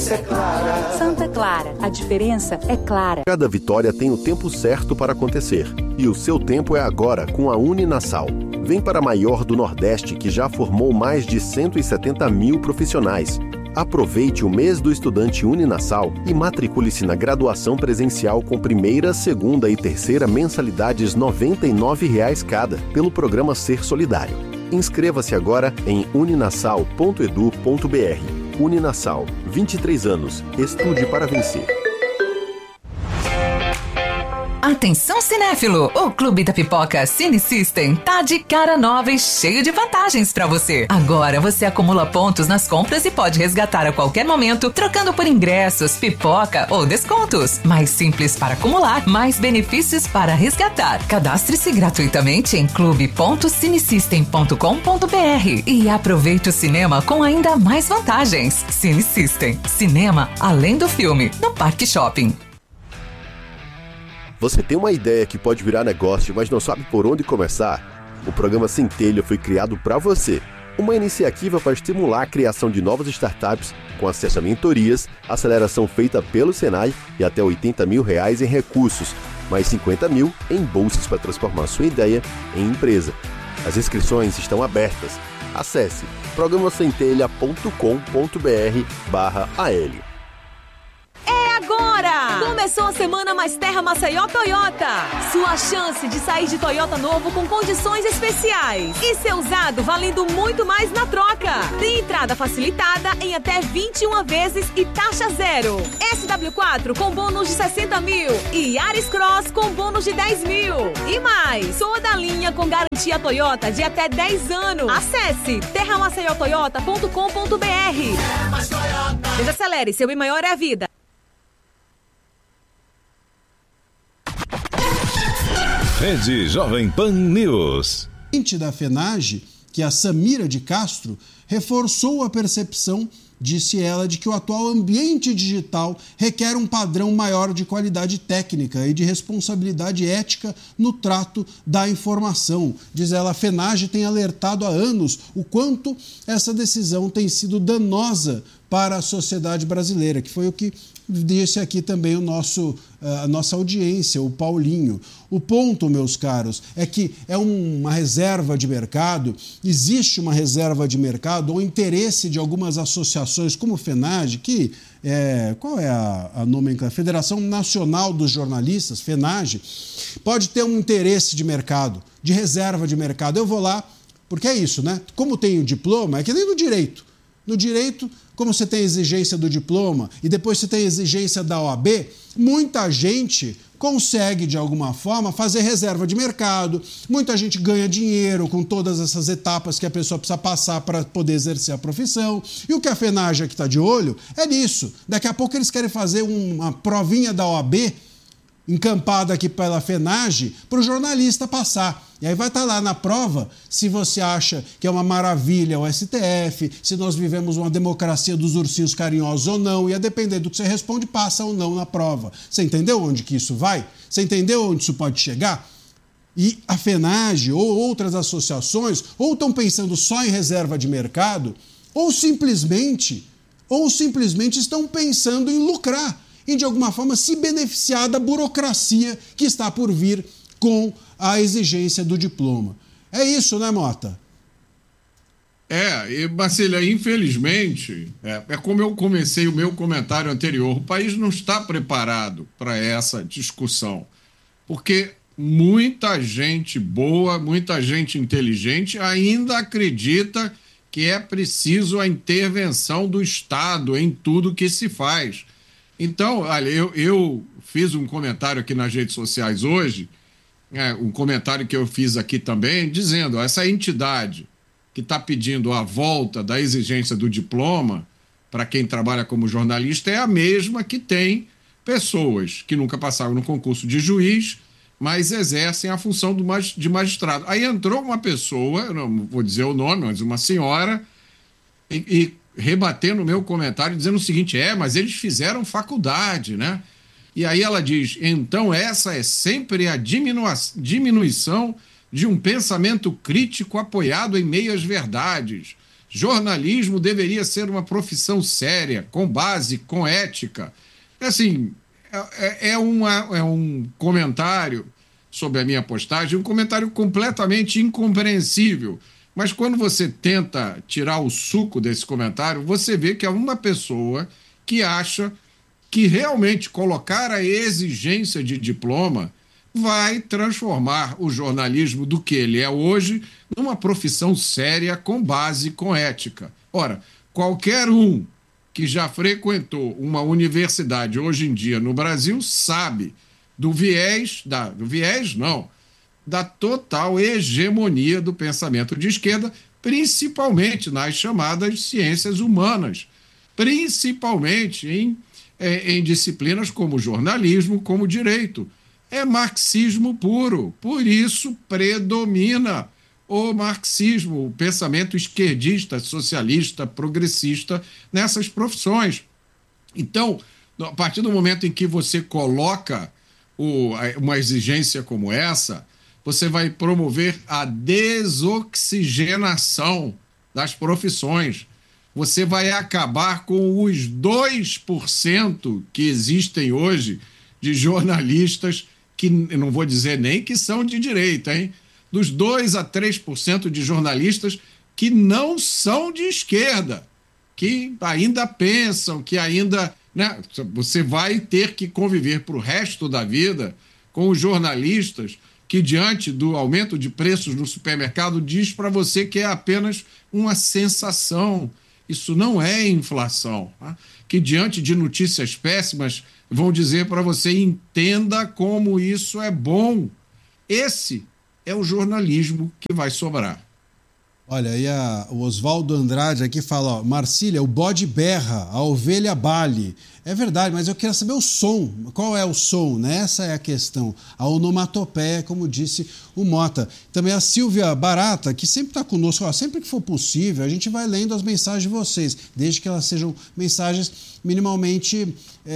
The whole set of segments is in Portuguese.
diferença é clara. Santa Clara, a diferença é clara. Cada vitória tem o tempo certo para acontecer. E o seu tempo é agora com a Uninasal. Vem para a maior do Nordeste, que já formou mais de 170 mil profissionais. Aproveite o mês do estudante Uninasal e matricule-se na graduação presencial com primeira, segunda e terceira mensalidades R$ 99,00 cada, pelo programa Ser Solidário. Inscreva-se agora em uninasal.edu.br. Uninasal, 23 anos. Estude para vencer. Atenção cinéfilo, o Clube da Pipoca Cine System tá de cara nova e cheio de vantagens pra você. Agora você acumula pontos nas compras e pode resgatar a qualquer momento, trocando por ingressos, pipoca ou descontos. Mais simples para acumular, mais benefícios para resgatar. Cadastre-se gratuitamente em clube.cinesystem.com.br e aproveite o cinema com ainda mais vantagens. Cine System, cinema além do filme, no Parque Shopping. Você tem uma ideia que pode virar negócio, mas não sabe por onde começar? O programa Centelha foi criado para você. Uma iniciativa para estimular a criação de novas startups com acesso a mentorias, aceleração feita pelo Senai e até R$ 80 mil em recursos, mais 50 mil em bolsas para transformar sua ideia em empresa. As inscrições estão abertas. Acesse programacentelha.com.br/AL. Agora! Começou a Semana Mais Terra Maceió Toyota. Sua chance de sair de Toyota novo com condições especiais. E ser usado valendo muito mais na troca. Tem entrada facilitada em até 21 vezes e taxa zero. SW4 com bônus de 60 mil e Yaris Cross com bônus de 10 mil. E mais, toda a linha com garantia Toyota de até 10 anos. Acesse terramaceiotoyota.com.br. Desacelere, seu bem maior é a vida. Rede Jovem Pan News. Da FENAGE, que a Samira de Castro, reforçou a percepção, disse ela, de que o atual ambiente digital requer um padrão maior de qualidade técnica e de responsabilidade ética no trato da informação. Diz ela, a FENAGE tem alertado há anos o quanto essa decisão tem sido danosa para a sociedade brasileira, que foi o que disse aqui também a nossa audiência, o Paulinho. O ponto, meus caros, é que é uma reserva de mercado, existe uma reserva de mercado ou interesse de algumas associações como o FENAGE, que qual é a nomenclatura? Federação Nacional dos Jornalistas, FENAGE, pode ter um interesse de mercado, de reserva de mercado. Eu vou lá, porque é isso, né? Como tem o diploma, é que nem no direito. No direito, como você tem a exigência do diploma e depois você tem a exigência da OAB, muita gente consegue, de alguma forma, fazer reserva de mercado, muita gente ganha dinheiro com todas essas etapas que a pessoa precisa passar para poder exercer a profissão. E o que a FENAGE aqui está de olho é nisso. Daqui a pouco eles querem fazer uma provinha da OAB, encampada aqui pela FENAGE, para o jornalista passar. E aí vai estar lá na prova se você acha que é uma maravilha o STF, se nós vivemos uma democracia dos ursinhos carinhosos ou não, e a depender do que você responde, passa ou não na prova. Você entendeu onde que isso vai? Você entendeu onde isso pode chegar? E a FENAGE ou outras associações ou estão pensando só em reserva de mercado, ou simplesmente estão pensando em lucrar e, de alguma forma, se beneficiar da burocracia que está por vir com a exigência do diploma. É isso, né, Mota? Marcília, infelizmente, é como eu comecei o meu comentário anterior, o país não está preparado para essa discussão, porque muita gente boa, muita gente inteligente ainda acredita que é preciso a intervenção do Estado em tudo que se faz. Então, olha, eu fiz um comentário aqui nas redes sociais hoje, um comentário que eu fiz aqui também, dizendo, essa entidade que está pedindo a volta da exigência do diploma para quem trabalha como jornalista é a mesma que tem pessoas que nunca passaram no concurso de juiz, mas exercem a função de magistrado. Aí entrou uma pessoa, eu não vou dizer o nome, mas uma senhora, e rebatendo o meu comentário, dizendo o seguinte, mas eles fizeram faculdade, né? E aí ela diz, então essa é sempre a diminuição de um pensamento crítico apoiado em meias verdades. Jornalismo deveria ser uma profissão séria, com base, com ética. Assim, é um comentário sobre a minha postagem, um comentário completamente incompreensível. Mas quando você tenta tirar o suco desse comentário, você vê que é uma pessoa que acha que realmente colocar a exigência de diploma vai transformar o jornalismo do que ele é hoje numa profissão séria, com base, com ética. Ora, qualquer um que já frequentou uma universidade hoje em dia no Brasil sabe da total hegemonia do pensamento de esquerda, principalmente nas chamadas ciências humanas, principalmente em disciplinas como jornalismo, como direito. É marxismo puro, por isso predomina o marxismo, o pensamento esquerdista, socialista, progressista nessas profissões. Então, a partir do momento em que você coloca uma exigência como essa, você vai promover a desoxigenação das profissões. Você vai acabar com os 2% que existem hoje de jornalistas, que não vou dizer nem que são de direita, hein? Dos 2 a 3% de jornalistas que não são de esquerda, que ainda pensam, que ainda... Né? Você vai ter que conviver para o resto da vida com os jornalistas que, diante do aumento de preços no supermercado, diz para você que é apenas uma sensação. Isso não é inflação. Tá? Que, diante de notícias péssimas, vão dizer para você: entenda como isso é bom. Esse é o jornalismo que vai sobrar. Olha, aí o Oswaldo Andrade aqui fala, ó, Marcília, o bode berra, a ovelha bale. É verdade, mas eu quero saber o som. Qual é o som, né? Essa é a questão. A onomatopeia, como disse o Mota. Também a Silvia Barata, que sempre está conosco. Ó, sempre que for possível, a gente vai lendo as mensagens de vocês, desde que elas sejam mensagens minimamente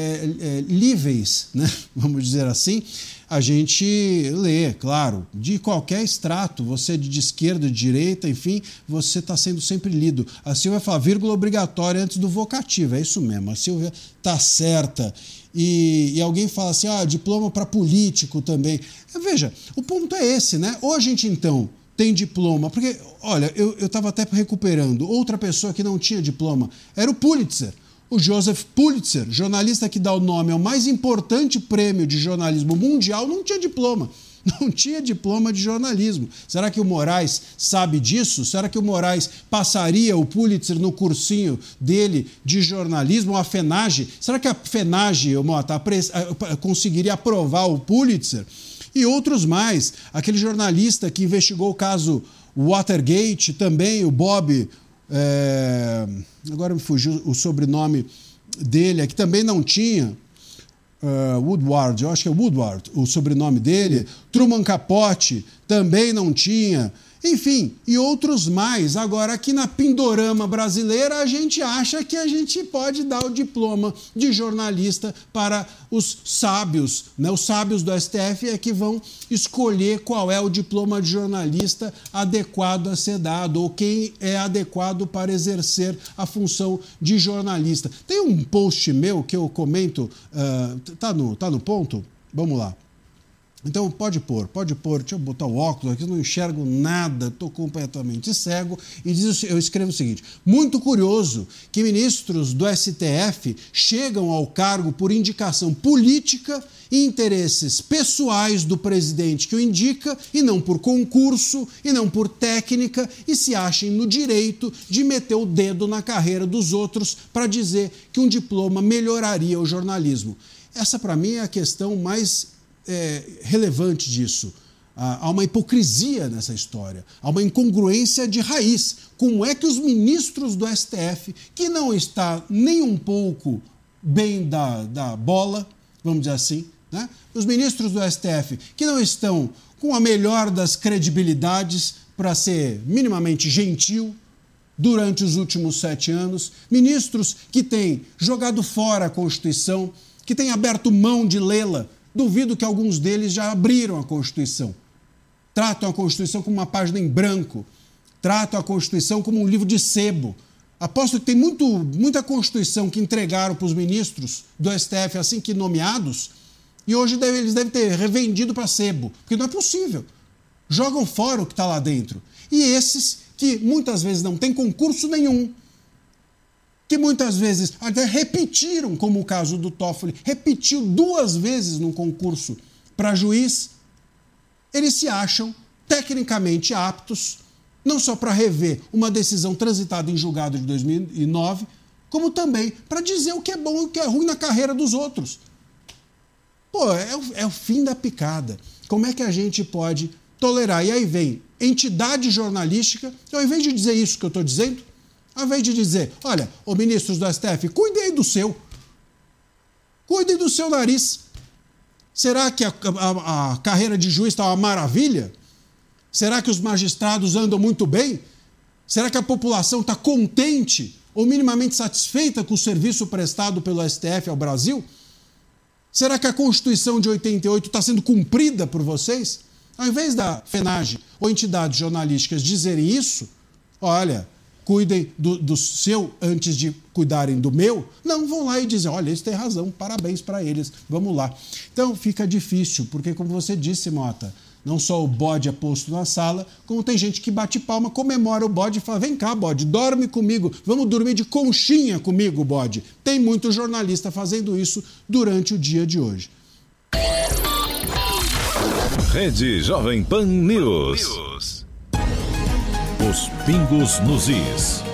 líveis, né? Vamos dizer assim. A gente lê, claro, de qualquer extrato, você de esquerda, de direita, enfim, você está sendo sempre lido. A Silvia fala, vírgula obrigatória antes do vocativo, é isso mesmo, a Silvia está certa. E alguém fala assim, diploma para político também. Veja, o ponto é esse, né? Ou a gente, então, tem diploma, porque, olha, eu estava até recuperando, outra pessoa que não tinha diploma era o Pulitzer. O Joseph Pulitzer, jornalista que dá o nome ao mais importante prêmio de jornalismo mundial, não tinha diploma. Não tinha diploma de jornalismo. Será que o Moraes sabe disso? Será que o Moraes passaria o Pulitzer no cursinho dele de jornalismo, a FENAGE? Será que a FENAGE conseguiria aprovar o Pulitzer? E outros mais. Aquele jornalista que investigou o caso Watergate, também o Bob... agora me fugiu o sobrenome dele, que também não tinha, Woodward, eu acho que é Woodward o sobrenome dele, Truman Capote também não tinha, enfim, e outros mais. Agora, aqui na Pindorama brasileira, a gente acha que a gente pode dar o diploma de jornalista para os sábios, né? Os sábios do STF é que vão escolher qual é o diploma de jornalista adequado a ser dado, ou quem é adequado para exercer a função de jornalista. Tem um post meu que eu comento, tá no ponto? Vamos lá. Então pode pôr, deixa eu botar o óculos aqui, eu não enxergo nada, estou completamente cego, e eu escrevo o seguinte: muito curioso que ministros do STF chegam ao cargo por indicação política e interesses pessoais do presidente que o indica, e não por concurso, e não por técnica, e se achem no direito de meter o dedo na carreira dos outros para dizer que um diploma melhoraria o jornalismo. Essa, para mim, é a questão mais relevante disso. Há uma hipocrisia nessa história, há uma incongruência de raiz. Como é que os ministros do STF, que não está nem um pouco bem da bola, vamos dizer assim, né? Os ministros do STF que não estão com a melhor das credibilidades para ser minimamente gentil durante os últimos 7 anos, ministros que têm jogado fora a Constituição, que têm aberto mão de lê-la. Duvido que alguns deles já abriram a Constituição. Tratam a Constituição como uma página em branco. tratam a Constituição como um livro de sebo. Aposto que tem muita Constituição que entregaram para os ministros do STF assim que nomeados e hoje eles devem ter revendido para sebo, porque não é possível. Jogam fora o que está lá dentro. E esses que muitas vezes não têm concurso nenhum, que muitas vezes até repetiram, como o caso do Toffoli, repetiu 2 vezes num concurso para juiz, eles se acham tecnicamente aptos, não só para rever uma decisão transitada em julgado de 2009, como também para dizer o que é bom e o que é ruim na carreira dos outros. Pô, é o fim da picada. Como é que a gente pode tolerar? E aí vem entidade jornalística, ao invés de dizer isso que eu estou dizendo, ao invés de dizer, olha, ô ministros do STF, cuidem aí do seu. Cuidem do seu nariz. Será que a carreira de juiz está uma maravilha? Será que os magistrados andam muito bem? Será que a população está contente ou minimamente satisfeita com o serviço prestado pelo STF ao Brasil? Será que a Constituição de 88 está sendo cumprida por vocês? Ao invés da FENAGE ou entidades jornalísticas dizerem isso, olha, cuidem do seu antes de cuidarem do meu, não, vão lá e dizem, olha, eles têm razão, parabéns para eles, vamos lá. Então fica difícil, porque como você disse, Mota, não só o bode é posto na sala, como tem gente que bate palma, comemora o bode e fala, vem cá, bode, dorme comigo, vamos dormir de conchinha comigo, bode. Tem muito jornalista fazendo isso durante o dia de hoje. Rede Jovem Pan News. Os pingos nos is.